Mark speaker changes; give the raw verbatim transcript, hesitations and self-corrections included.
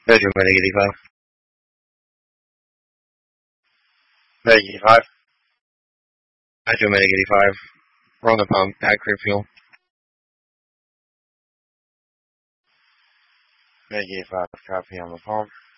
Speaker 1: Bedroom medic eighty-five. Medic eighty-five. Bedroom medic eighty-five. We're on the pump. Add clear fuel. Medic eighty-five. Copy on the pump.